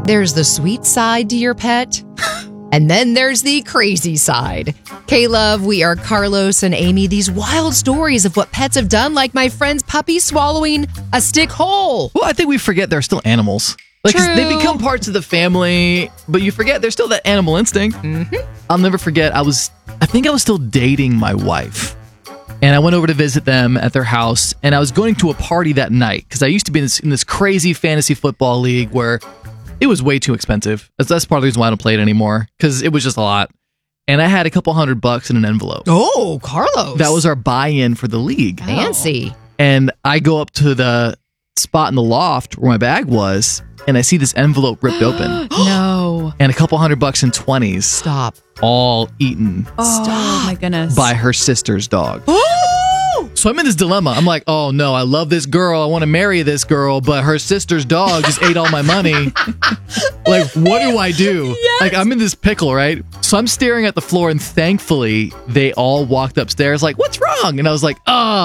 There's the sweet side to your pet, and then there's the crazy side. K-Love, we are Carlos and Amy. These wild stories of what pets have done, like my friend's puppy swallowing a stick whole. Well, I think we forget they're still animals. Like, 'cause they become parts of the family, but you forget there's still that animal instinct. Mm-hmm. I'll never forget, I think I was still dating my wife. And I went over to visit them at their house, and I was going to a party that night because I used to be in this crazy fantasy football league where it was way too expensive. That's part of the reason why I don't play it anymore, because it was just a lot. And I had a couple $100 in an envelope. Oh, Carlos. That was our buy-in for the league. Fancy. And I go up to the spot in the loft where my bag was, and I see this envelope ripped open. No. And a couple $100 in 20s. Stop. All eaten. Oh, my goodness. By her sister's dog. So I'm in this dilemma. I'm like, oh no, I love this girl. I want to marry this girl, but her sister's dog just ate all my money. Like, what do I do? Yes. Like, I'm in this pickle, right? So I'm staring at the floor, and thankfully, they all walked upstairs like, what's wrong? And I was like,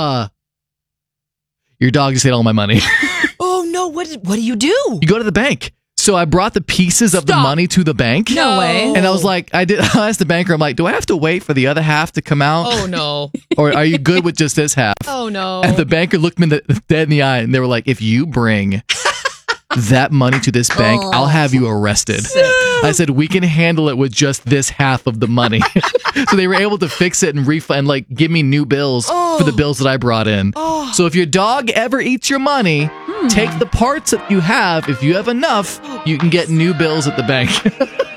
your dog just ate all my money. Oh no, what do you do? You go to the bank. So I brought the pieces of the money to the bank. No way. And I was like, I asked the banker, I'm like, do I have to wait for the other half to come out? Oh no. Or are you good with just this half? Oh no. And the banker looked me dead in the eye, and they were like, if you bring that money to this bank, I'll have you arrested. I said, we can handle it with just this half of the money. So they were able to fix it and refund, like, give me new bills for the bills that I brought in. So if your dog ever eats your money, take the parts that you have. If you have enough, you can get new bills at the bank.